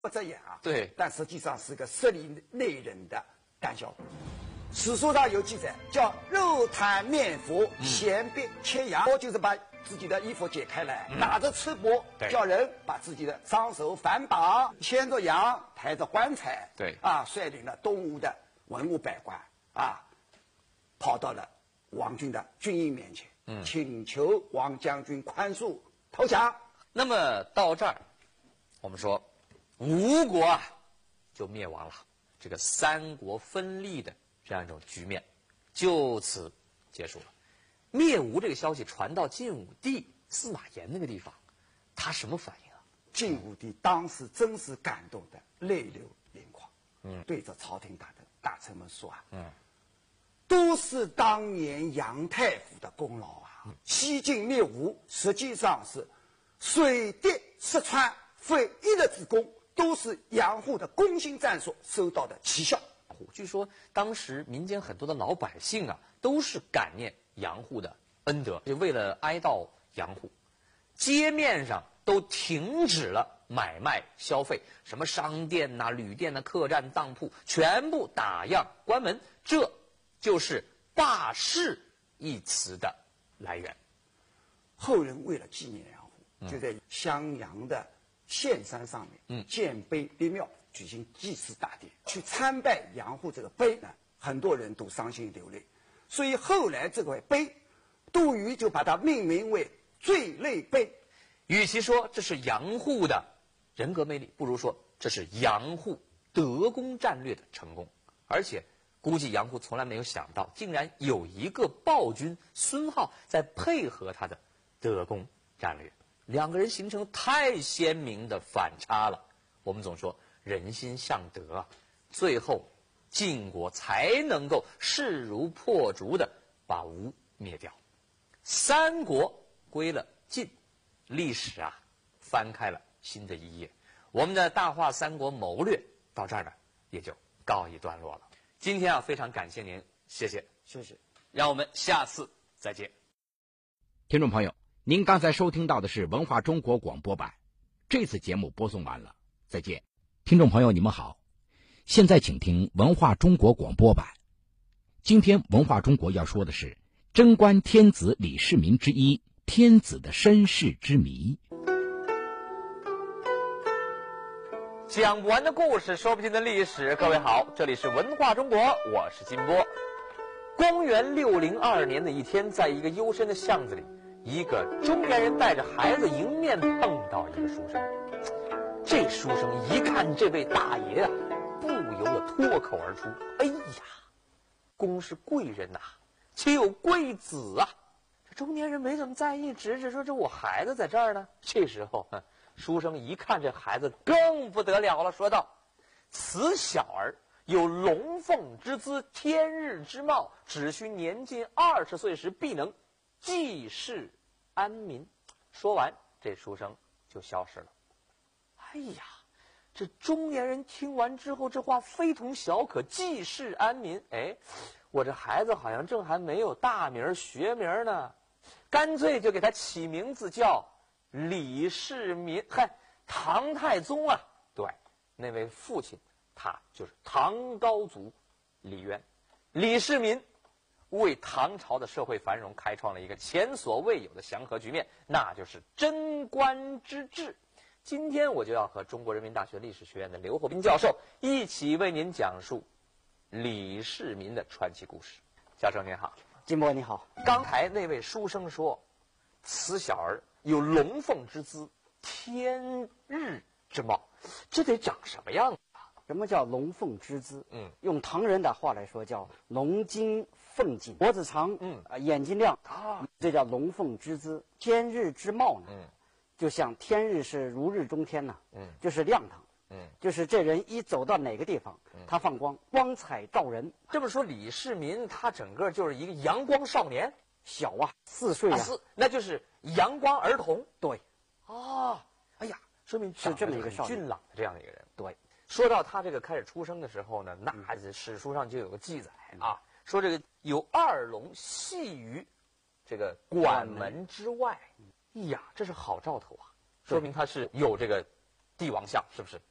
不遮掩啊。 对， 但实际上是个势利内荏的胆小鬼。史书上有记载，叫肉袒面服，衔臂切羊，就是把自己的衣服解开来，打着赤膊，叫人把自己的双手反绑，牵着羊，抬着棺材， 对啊，率领了东吴的文武百官啊，跑到了王军的军营面前，请求王将军宽恕投降。 那么到这儿，我们说吴国啊就灭亡了，这个三国分立的这样一种局面就此结束了。灭吴这个消息传到晋武帝司马炎那个地方，他什么反应啊？ 晋武帝当时真是感动的泪流盈眶，对着朝廷大臣们说啊，都是当年杨太傅的功劳啊！西晋灭吴实际上是水滴石穿，非一日之功，都是杨户的攻心战术收到的奇效。 据说当时民间很多的老百姓啊，都是感念杨户的恩德，就为了哀悼杨户，街面上都停止了买卖消费，什么商店呐、旅店呐、客栈、当铺，全部打烊关门。这就是罢市一词的来源。 后人为了纪念杨户，就在襄阳的岘山上面建碑立庙，举行祭祀大典，去参拜杨户这个碑呢，很多人都伤心流泪。所以后来这块碑，杜预就把它命名为坠泪碑。 与其说这是杨户的人格魅力，不如说这是杨户德工战略的成功。而且估计杨户从来没有想到，竟然有一个暴君孙浩在配合他的德工战略，两个人形成太鲜明的反差了。我们总说人心向德啊，最后晋国才能够势如破竹的把吴灭掉，三国归了晋，历史啊翻开了新的一页。我们的大话三国谋略到这儿呢也就告一段落了。今天啊非常感谢您，谢谢，让我们下次再见。 听众朋友，您刚才收听到的是文化中国广播版，这次节目播送完了，再见。听众朋友你们好，现在请听文化中国广播版。今天文化中国要说的是贞观天子李世民之一，天子的身世之谜。 讲不完的故事，说不尽的历史。各位好，这里是文化中国，我是金波。公元602年的一天，在一个幽深的巷子里，一个中年人带着孩子迎面碰到一个书生。这书生一看这位大爷啊，不由得脱口而出：“哎呀，公是贵人呐，岂有贵子啊！”这中年人没怎么在意，指指说：“这我孩子在这儿呢。”这时候，书生一看这孩子更不得了了，说道：“此小儿有龙凤之姿，天日之貌，只需年近20岁时，必能济世安民。”说完，这书生就消失了。哎呀，这中年人听完之后，这话非同小可，济世安民。哎，我这孩子好像正还没有大名学名呢，干脆就给他起名字叫李世民。嗨，唐太宗啊，对，那位父亲他就是唐高祖李渊。李世民为唐朝的社会繁荣开创了一个前所未有的祥和局面，那就是贞观之治。今天我就要和中国人民大学历史学院的刘厚斌教授一起为您讲述李世民的传奇故事。教授您好。 金波你好。 刚才那位书生说，此小儿有龙凤之姿，天日之貌，这得长什么样啊？ 什么叫龙凤之姿？用唐人的话来说叫龙筋凤颈，脖子长，眼睛亮啊，这叫龙凤之姿。天日之貌呢？就像天日是如日中天呐，就是亮堂，就是这人一走到哪个地方，他放光，光彩照人。 这么说，李世民他整个就是一个阳光少年， 小啊，4岁啊， 那就是阳光儿童。 对， 哦，哎呀，说明是这么一个少年， 俊朗的这样的一个人。 对， 说到他这个开始出生的时候呢，那史书上就有个记载啊，说这个有2龙系于这个馆门之外。呀，这是好兆头啊，说明他是有这个帝王相，是不是？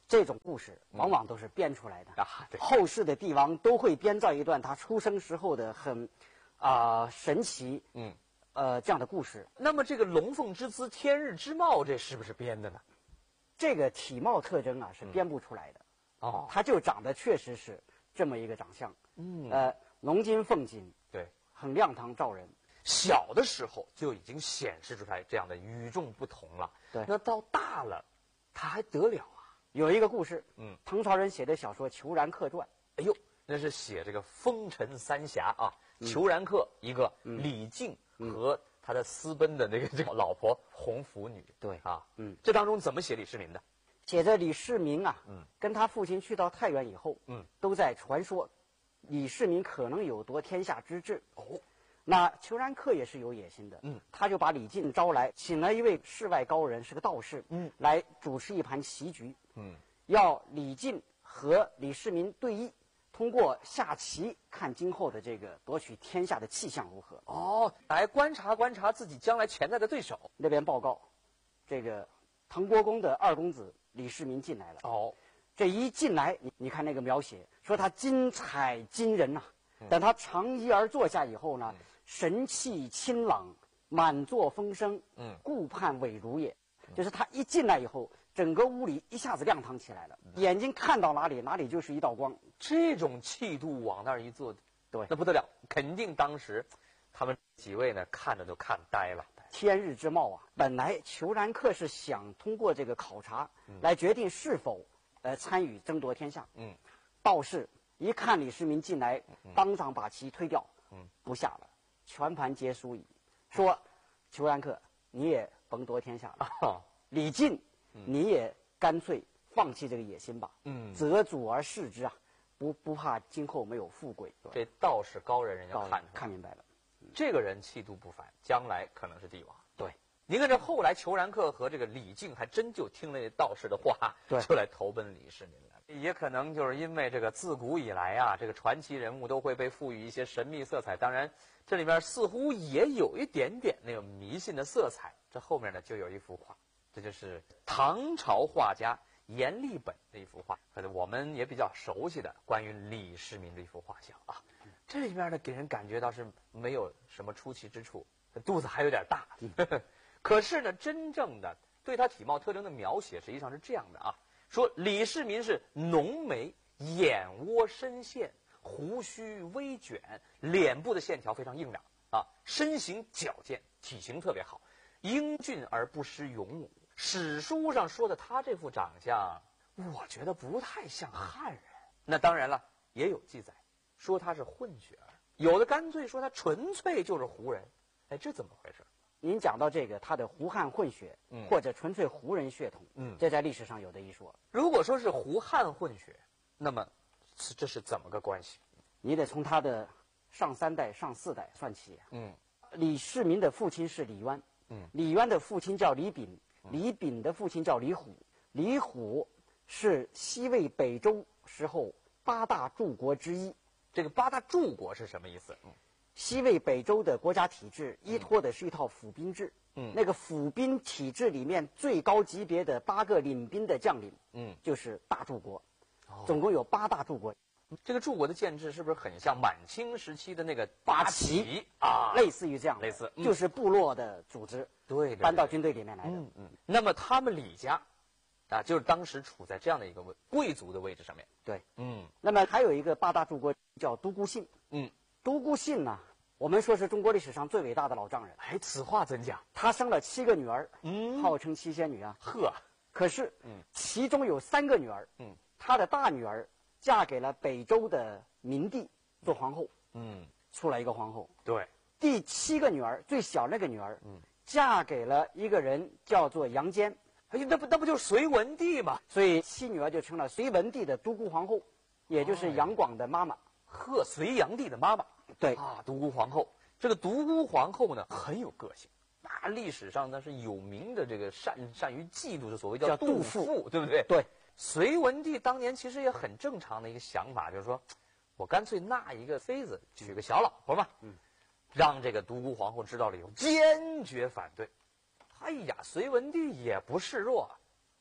这种故事往往都是编出来的啊。对， 后世的帝王都会编造一段他出生时候的很神奇这样的故事。 那么这个龙凤之姿、天日之貌，这是不是编的呢？ 这个体貌特征啊是编不出来的。 哦， 他就长得确实是这么一个长相。龙筋凤筋， 对， 很亮堂照人。 小的时候就已经显示出来这样的与众不同了。 对， 那到大了，他还得了啊？ 有一个故事，唐朝人写的小说《虬髯客传》。 哎呦，那是写这个风尘三侠啊，虬髯客一个，李靖和他的私奔的这个老婆红拂女。 对啊，这当中怎么写李世民的？ 写着李世民啊，跟他父亲去到太原以后，都在传说李世民可能有夺天下之志。哦，那虬髯客也是有野心的，他就把李靖招来，请了一位世外高人，是个道士，来主持一盘棋局，要李靖和李世民对弈，通过下棋看今后的这个夺取天下的气象如何。 哦，来观察观察自己将来潜在的对手。 那边报告，这个唐国公的二公子李世民进来了。 哦， 这一进来，你看那个描写，说他精彩惊人呐。等他长揖而坐下以后呢，神气清朗，满座风生，顾盼伟如也。就是他一进来以后，整个屋里一下子亮堂起来了，眼睛看到哪里，哪里就是一道光。 这种气度往那儿一坐， 对， 那不得了，肯定当时他们几位呢看着都看呆了。 天日之貌啊，本来虬髯客是想通过这个考察来决定是否参与争夺天下。道士一看李世民进来，当场把棋推掉，不下了，全盘皆输矣。说虬髯客，你也甭夺天下了。李靖，你也干脆放弃这个野心吧。择主而事之啊，不怕今后没有富贵。 这道士高人，人家看明白了。 这个人气度不凡，将来可能是帝王。 对， 您看这后来虬髯客和这个李靖还真就听了这道士的话， 对， 就来投奔李世民了。也可能就是因为这个自古以来啊，这个传奇人物都会被赋予一些神秘色彩。当然，这里面似乎也有一点点那种迷信的色彩。这后面呢就有一幅画，这就是唐朝画家阎立本的一幅画，我们也比较熟悉的关于李世民的一幅画像啊。这里面呢给人感觉倒是没有什么出奇之处，肚子还有点大。可是呢，真正的对他体貌特征的描写实际上是这样的啊，说李世民是浓眉，眼窝深陷，胡须微卷，脸部的线条非常硬朗啊，身形矫健，体型特别好，英俊而不失勇武。史书上说的他这副长相，我觉得不太像汉人。那当然了，也有记载说他是混血儿，有的干脆说他纯粹就是胡人。哎，这怎么回事？ 您讲到这个他的胡汉混血，或者纯粹胡人血统，这在历史上有的一说。 如果说是胡汉混血，那么这是怎么个关系？ 你得从他的上3代、上4代算起。李世民的父亲是李渊，李渊的父亲叫李炳，李炳的父亲叫李虎，李虎是西魏北周时候8大柱国之一。 这个8大柱国是什么意思？ 西魏北周的国家体制依托的是一套府兵制。那个府兵体制里面最高级别的8个领兵的将领，就是大柱国。总共有8大柱国。 这个柱国的建制是不是很像满清时期的那个八旗啊？ 类似于这样， 类似， 就是部落的组织， 对， 搬到军队里面来的。 那么他们李家啊，就是当时处在这样的一个贵族的位置上面。 对，那么还有一个8大柱国叫都孤信。都孤信呢，我们说是中国历史上最伟大的老丈人。 哎，此话怎讲？ 他生了7个女儿，号称7仙女啊。可是，其中有3个女儿，他的大女儿嫁给了北周的明帝做皇后，出了一个皇后。 对， 第7个女儿，最小那个女儿，嫁给了一个人叫做杨坚。 哎，那不就是隋文帝吗？ 所以7女儿就成了隋文帝的都孤皇后，也就是杨广的妈妈。 隋炀帝的妈妈。 对啊，独孤皇后。这个独孤皇后呢，很有个性。那历史上那是有名的这个善于嫉妒的所谓叫妒妇，对不对？ 对。 隋文帝当年其实也很正常的一个想法，就是说，我干脆纳一个妃子，娶个小老婆嘛。让这个独孤皇后知道了以后，坚决反对。哎呀，隋文帝也不示弱，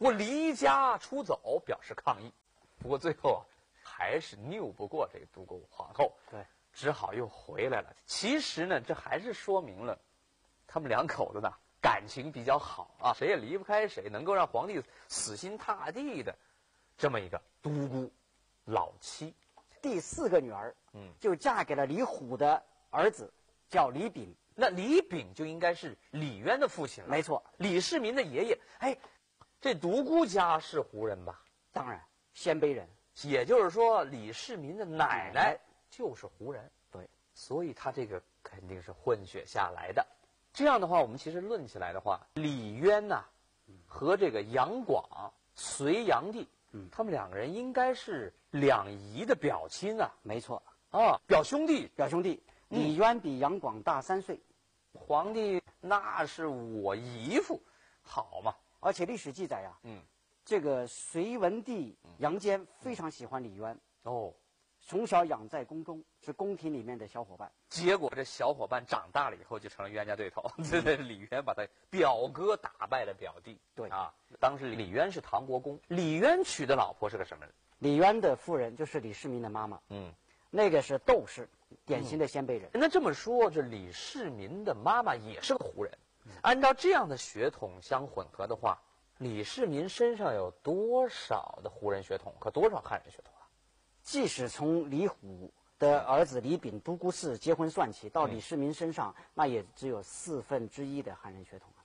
我离家出走表示抗议。不过最后啊，还是拗不过这个独孤皇后， 对， 只好又回来了。其实呢，这还是说明了他们两口子呢感情比较好啊，谁也离不开谁，能够让皇帝死心塌地的这么一个独孤老妻。 第4个女儿，就嫁给了李虎的儿子，叫李炳。 那李炳就应该是李渊的父亲了。 没错， 李世民的爷爷。哎，这独孤家是胡人吧？ 当然，鲜卑人。 也就是说，李世民的奶奶就是胡人。 对， 所以他这个肯定是混血下来的。这样的话，我们其实论起来的话，李渊呐、和这个杨广、隋炀帝，他们两个人应该是两姨的表亲啊。 没错啊，表兄弟。 表兄弟，李渊比杨广大3岁。 皇帝那是我姨父，好嘛。 而且历史记载呀，这个隋文帝杨坚非常喜欢李渊，从小养在宫中，是宫廷里面的小伙伴。 结果这小伙伴长大了以后就成了冤家对头，李渊把他表哥打败了表弟。 对啊，当时李渊是唐国公，李渊娶的老婆是个什么人？ 李渊的夫人就是李世民的妈妈，那个是窦氏，典型的鲜卑人。 那这么说，这李世民的妈妈也是个胡人。按照这样的血统相混合的话，李世民身上有多少的胡人血统和多少汉人血统啊？ 即使从李虎的儿子李炳独孤氏结婚算起，到李世民身上，那也只有1/4的汉人血统啊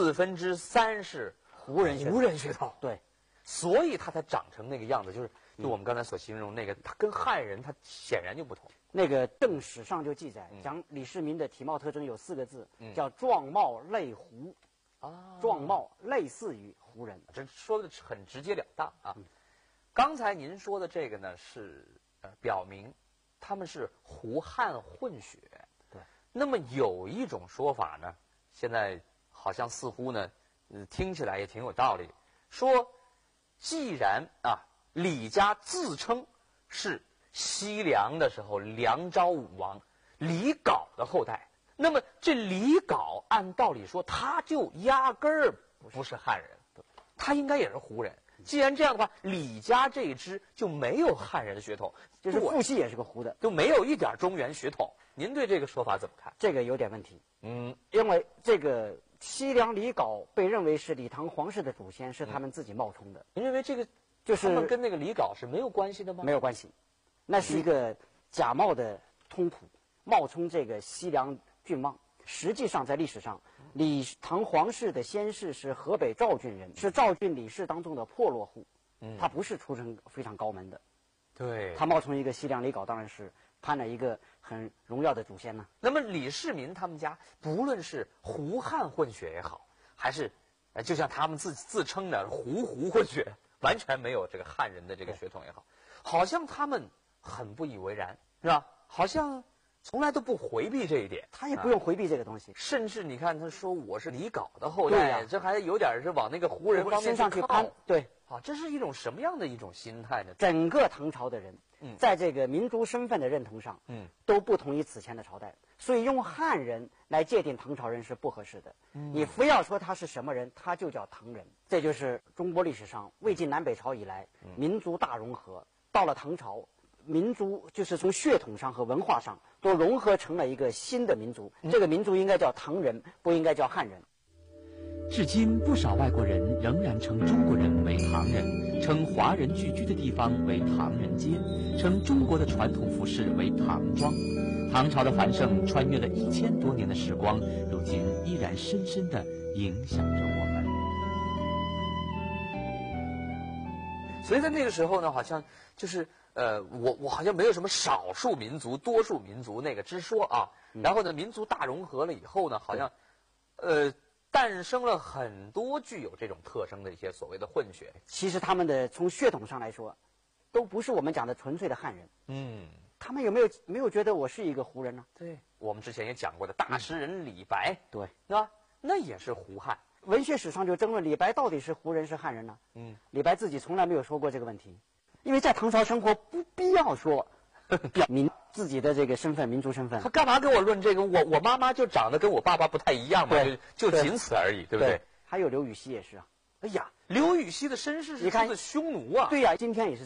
，3/4是胡人血统。对， 所以他才长成那个样子，就我们刚才所形容那个，他跟汉人他显然就不同。 那个正史上就记载，讲李世民的体貌特征有4个字，叫壮貌类胡。壮貌类似于胡人， 这说的很直截了当啊。刚才您说的这个呢，是表明他们是胡汉混血。 对。 那么有一种说法呢，现在好像似乎呢，听起来也挺有道理，说既然李家自称是西凉的时候梁昭武王李杲的后代。那么这李杲按道理说，他就压根儿不是汉人，他应该也是胡人。既然这样的话，李家这一支就没有汉人的血统， 就是父系也是个胡的， 就没有一点中原血统。您对这个说法怎么看？ 这个有点问题。因为这个西凉李杲被认为是李唐皇室的祖先，是他们自己冒充的。 您认为这个就是他们跟那个李杲是没有关系的吗？ 没有关系，那是一个假冒的通谱，冒充这个西凉郡望。实际上在历史上，李唐皇室的先世是河北赵郡人，是赵郡李氏当中的破落户，他不是出身非常高门的。 对， 他冒充一个西凉李杲，当然是攀了一个很荣耀的祖先呢。 那么李世民他们家，不论是胡汉混血也好，还是就像他们自称的胡混血，完全没有这个汉人的这个血统也好，好像他们很不以为然，是吧？好像从来都不回避这一点。 他也不用回避这个东西， 甚至你看他说我是李杲的后代，这还有点是往那个胡人方面身上去攀。对， 这是一种什么样的一种心态呢？ 整个唐朝的人，在这个民族身份的认同上，都不同于此前的朝代，所以用汉人来界定唐朝人是不合适的。你非要说他是什么人，他就叫唐人。这就是中国历史上魏晋南北朝以来，民族大融合，到了唐朝，民族就是从血统上和文化上都融合成了一个新的民族。这个民族应该叫唐人，不应该叫汉人。 至今，不少外国人仍然称中国人为唐人，称华人聚居的地方为唐人街，称中国的传统服饰为唐装。唐朝的繁盛穿越了1000多年的时光，如今依然深深地影响着我们。 所以在那个时候呢，好像就是我好像没有什么少数民族、多数民族那个之说啊。然后呢，民族大融合了以后呢，好像诞生了很多具有这种特征的一些所谓的混血。 其实他们的从血统上来说，都不是我们讲的纯粹的汉人。他们有没有觉得我是一个胡人呢？ 对，我们之前也讲过的大诗人李白， 对， 是吧？那也是胡汉。 文学史上就争论李白到底是胡人是汉人呢？李白自己从来没有说过这个问题，因为在唐朝生活不必要说表明自己的这个身份、民族身份。 他干嘛跟我论这个？我妈妈就长得跟我爸爸不太一样嘛，就仅此而已，对不对？ 还有刘禹锡也是啊， 哎呀，刘禹锡的身世是出自匈奴啊。 对呀，今天也是。